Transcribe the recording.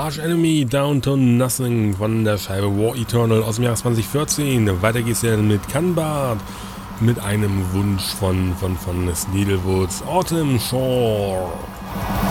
Arch Enemy Down to Nothing von der Scheibe War Eternal aus dem Jahr 2014. Weiter geht's ja mit Canbart mit einem Wunsch von Needlewoods Autumn Shore.